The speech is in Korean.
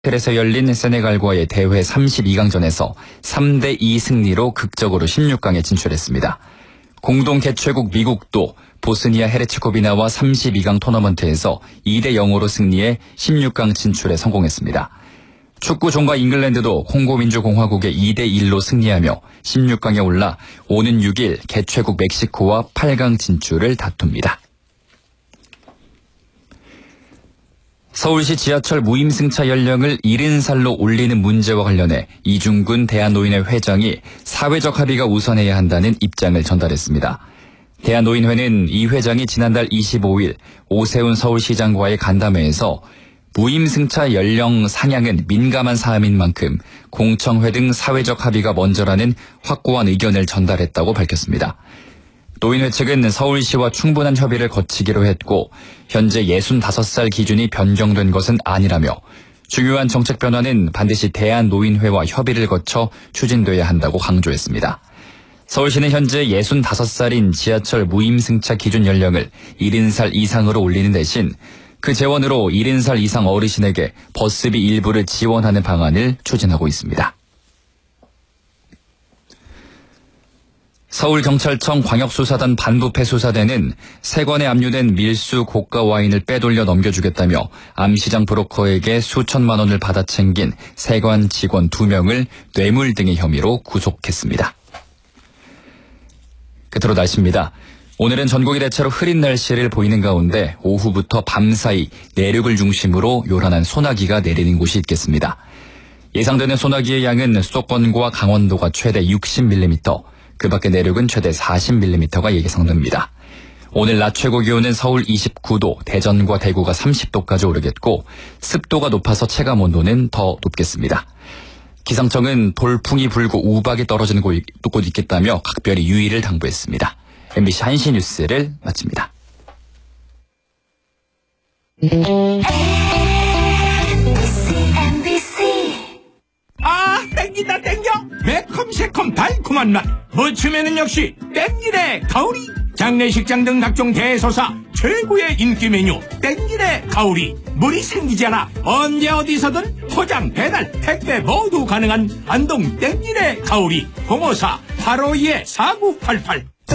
에서 열린 세네갈과의 대회 32강전에서 3대2 승리로 극적으로 16강에 진출했습니다. 공동 개최국 미국도 보스니아 헤르츠고비나와 32강 토너먼트에서 2대0으로 승리해 16강 진출에 성공했습니다. 축구 종가 잉글랜드도 콩고민주공화국에 2대1로 승리하며 16강에 올라 오는 6일 개최국 멕시코와 8강 진출을 다툽니다. 서울시 지하철 무임승차 연령을 70살로 올리는 문제와 관련해 이중근 대한노인회 회장이 사회적 합의가 우선해야 한다는 입장을 전달했습니다. 대한노인회는 이 회장이 지난달 25일 오세훈 서울시장과의 간담회에서 무임승차 연령 상향은 민감한 사안인 만큼 공청회 등 사회적 합의가 먼저라는 확고한 의견을 전달했다고 밝혔습니다. 노인회 측은 서울시와 충분한 협의를 거치기로 했고 현재 65살 기준이 변경된 것은 아니라며 중요한 정책 변화는 반드시 대한노인회와 협의를 거쳐 추진돼야 한다고 강조했습니다. 서울시는 현재 65살인 지하철 무임승차 기준 연령을 70살 이상으로 올리는 대신 그 재원으로 70살 이상 어르신에게 버스비 일부를 지원하는 방안을 추진하고 있습니다. 서울경찰청 광역수사단 반부패 수사대는 세관에 압류된 밀수 고가 와인을 빼돌려 넘겨주겠다며 암시장 브로커에게 수천만 원을 받아 챙긴 세관 직원 2명을 뇌물 등의 혐의로 구속했습니다. 끝으로 날씨입니다. 오늘은 전국이 대체로 흐린 날씨를 보이는 가운데 오후부터 밤사이 내륙을 중심으로 요란한 소나기가 내리는 곳이 있겠습니다. 예상되는 소나기의 양은 수도권과 강원도가 최대 60mm, 그 밖의 내륙은 최대 40mm가 예상됩니다. 오늘 낮 최고 기온은 서울 29도, 대전과 대구가 30도까지 오르겠고 습도가 높아서 체감온도는 더 높겠습니다. 기상청은 돌풍이 불고 우박이 떨어지는 곳 있겠다며 각별히 유의를 당부했습니다. MBC 한시 뉴스를 마칩니다. 아, 땡긴다 땡겨. 매콤새콤 달콤한 맛. 무침에는 역시 땡기네 가오리. 장례식장 등 각종 대소사 최고의 인기 메뉴 땡기네 가오리. 물이 생기지 않아 언제 어디서든 포장 배달 택배 모두 가능한 안동 땡기네 가오리. 054-852-4988